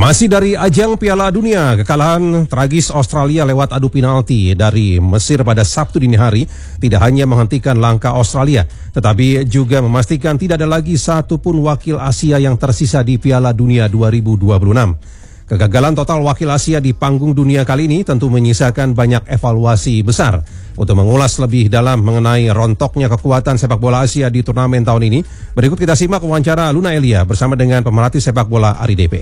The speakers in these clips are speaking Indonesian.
Masih dari ajang Piala Dunia, kekalahan tragis Australia lewat adu penalti dari Mesir pada Sabtu dini hari tidak hanya menghentikan langkah Australia, tetapi juga memastikan tidak ada lagi satupun wakil Asia yang tersisa di Piala Dunia 2026. Kegagalan total wakil Asia di panggung dunia kali ini tentu menyisakan banyak evaluasi besar. Untuk mengulas lebih dalam mengenai rontoknya kekuatan sepak bola Asia di turnamen tahun ini, berikut kita simak wawancara Luna Elia bersama dengan pemerhati sepak bola Ari DP.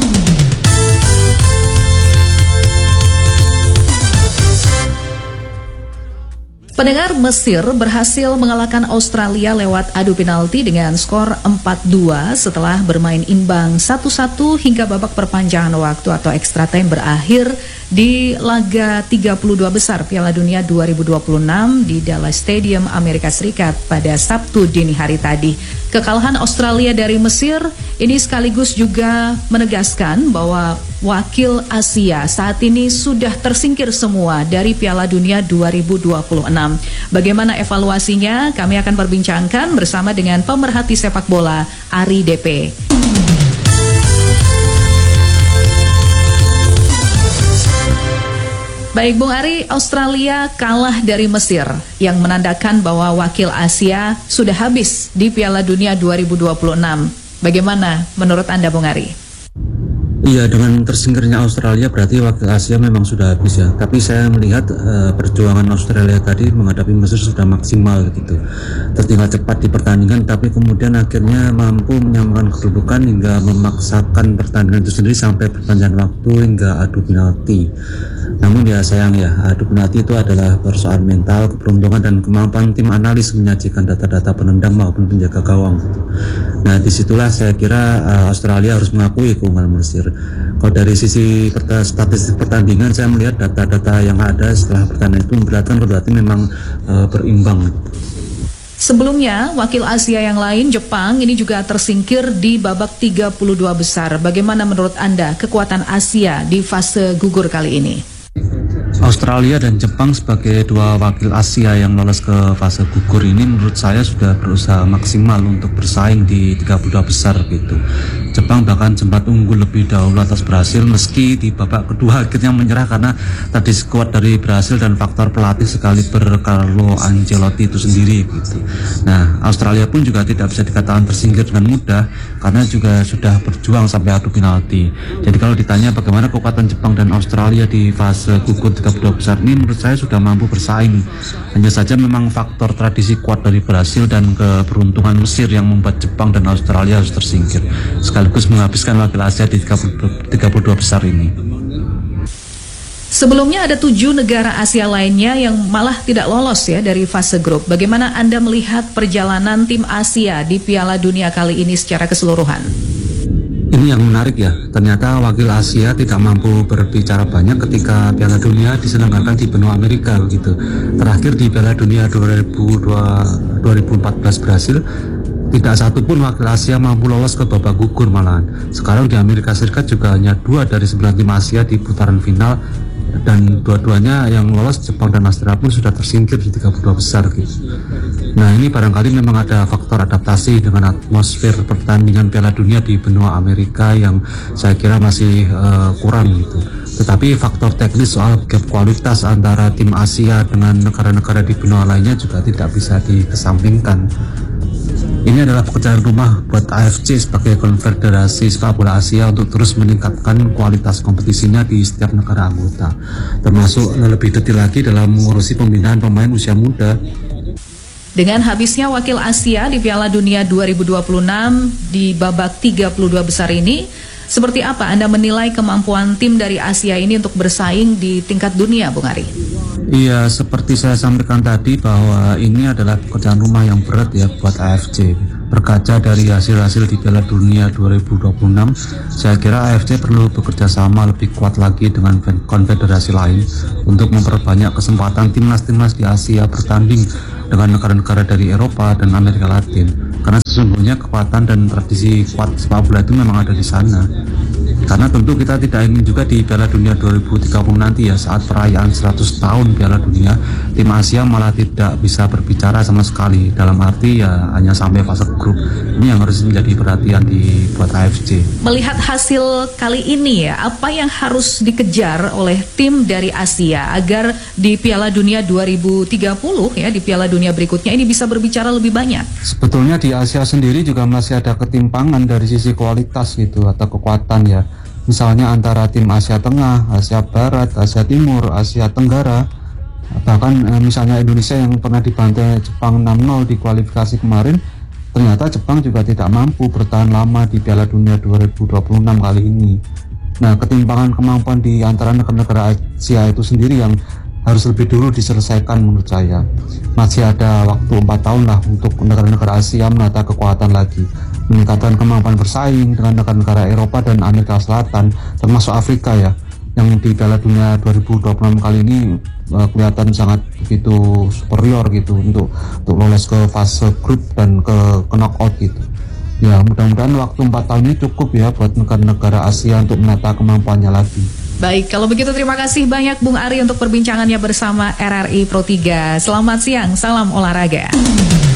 Pendengar, Mesir berhasil mengalahkan Australia lewat adu penalti dengan skor 4-2 setelah bermain imbang 1-1 hingga babak perpanjangan waktu atau extra time berakhir di laga 32 besar Piala Dunia 2026 di Dallas Stadium, Amerika Serikat pada Sabtu dini hari tadi. Kekalahan Australia dari Mesir ini sekaligus juga menegaskan bahwa wakil Asia saat ini sudah tersingkir semua dari Piala Dunia 2026. Bagaimana evaluasinya? Kami akan perbincangkan bersama dengan pemerhati sepak bola Ari DP. Baik Bung Ari, Australia kalah dari Mesir yang menandakan bahwa wakil Asia sudah habis di Piala Dunia 2026. Bagaimana menurut Anda Bung Ari? Iya, dengan tersingkirnya Australia berarti wakil Asia memang sudah habis ya. Tapi saya melihat perjuangan Australia tadi menghadapi Mesir sudah maksimal gitu. Tertinggal cepat di pertandingan, tapi kemudian akhirnya mampu menyamakan kedudukan hingga memaksakan pertandingan itu sendiri sampai perpanjangan waktu hingga adu penalti. Namun ya sayang ya, adu penalti itu adalah persoalan mental, keberuntungan dan kemampuan tim analis menyajikan data-data penendang maupun penjaga gawang gitu. Nah disitulah saya kira Australia harus mengakui keunggulan Mesir. Kalau dari sisi statistik pertandingan, saya melihat data-data yang ada setelah pertandingan itu memperlihatkan kedua tim memang berimbang. Sebelumnya, wakil Asia yang lain, Jepang, ini juga tersingkir di babak 32 besar. Bagaimana menurut Anda kekuatan Asia di fase gugur kali ini? Australia dan Jepang sebagai dua wakil Asia yang lolos ke fase gugur ini menurut saya sudah berusaha maksimal untuk bersaing di 32 besar gitu. Jepang bahkan sempat unggul lebih dahulu atas Brasil meski di babak kedua akhirnya menyerah karena tadi skuad dari Brasil dan faktor pelatih sekaliber Carlo Ancelotti itu sendiri gitu. Nah, Australia pun juga tidak bisa dikatakan tersingkir dengan mudah karena juga sudah berjuang sampai adu penalti. Jadi kalau ditanya bagaimana kekuatan Jepang dan Australia di fase gugur 32 besar ini, menurut saya sudah mampu bersaing. Hanya saja memang faktor tradisi kuat dari Brasil dan keberuntungan Mesir yang membuat Jepang dan Australia harus tersingkir, sekaligus menghabiskan wakil Asia di 32 besar ini. Sebelumnya ada 7 negara Asia lainnya yang malah tidak lolos ya dari fase grup. Bagaimana Anda melihat perjalanan tim Asia di Piala Dunia kali ini secara keseluruhan? Ini yang menarik ya, ternyata wakil Asia tidak mampu berbicara banyak ketika Piala Dunia diselenggarakan di benua Amerika gitu. Terakhir di Piala Dunia 2014 Brasil, tidak satu pun wakil Asia mampu lolos ke babak gugur malahan. Sekarang di Amerika Serikat juga hanya 2 dari 9 tim Asia di putaran final, dan dua-duanya yang lolos Jepang dan Australia pun sudah tersingkir di 32 besar gitu. Nah ini barangkali memang ada faktor adaptasi dengan atmosfer pertandingan Piala Dunia di benua Amerika yang saya kira masih kurang gitu. Tetapi faktor teknis soal gap kualitas antara tim Asia dengan negara-negara di benua lainnya juga tidak bisa dikesampingkan. Ini adalah pekerjaan rumah buat AFC sebagai konfederasi sepak bola Asia untuk terus meningkatkan kualitas kompetisinya di setiap negara anggota, termasuk lebih detail lagi dalam mengurusi pembinaan pemain usia muda. Dengan habisnya wakil Asia di Piala Dunia 2026 di babak 32 besar ini, seperti apa Anda menilai kemampuan tim dari Asia ini untuk bersaing di tingkat dunia, Bung Ari? Iya, seperti saya sampaikan tadi bahwa ini adalah pekerjaan rumah yang berat ya buat AFC. Berkaca dari hasil-hasil di Piala Dunia 2026, saya kira AFC perlu bekerja sama lebih kuat lagi dengan konfederasi lain untuk memperbanyak kesempatan timnas-timnas di Asia bertanding dengan negara-negara dari Eropa dan Amerika Latin. Karena sesungguhnya kekuatan dan tradisi kuat sepak bola itu memang ada di sana. Karena tentu kita tidak ingin juga di Piala Dunia 2030 nanti ya, saat perayaan 100 tahun Piala Dunia, tim Asia malah tidak bisa berbicara sama sekali, dalam arti ya hanya sampai fase grup. Ini yang harus menjadi perhatian buat AFC. Melihat hasil kali ini ya, apa yang harus dikejar oleh tim dari Asia agar di Piala Dunia 2030 ya, di Piala Dunia berikutnya ini bisa berbicara lebih banyak? Sebetulnya di Asia sendiri juga masih ada ketimpangan dari sisi kualitas gitu atau kekuatan ya. Misalnya antara tim Asia Tengah, Asia Barat, Asia Timur, Asia Tenggara. Bahkan misalnya Indonesia yang pernah dibantai Jepang 6-0 di kualifikasi kemarin, ternyata Jepang juga tidak mampu bertahan lama di Piala Dunia 2026 kali ini. Nah, ketimpangan kemampuan di antara negara-negara Asia itu sendiri yang harus lebih dulu diselesaikan menurut saya. Masih ada waktu 4 tahun lah untuk negara-negara Asia menata kekuatan lagi, meningkatkan kemampuan bersaing dengan negara-negara Eropa dan Amerika Selatan, termasuk Afrika ya, yang di Piala Dunia 2026 kali ini kelihatan sangat begitu superior gitu untuk lolos ke fase grup dan ke knockout gitu. Ya, mudah-mudahan waktu 4 tahun ini cukup ya buat negara-negara Asia untuk menata kemampuannya lagi. Baik, kalau begitu terima kasih banyak Bung Ari untuk perbincangannya bersama RRI Pro 3. Selamat siang, salam olahraga.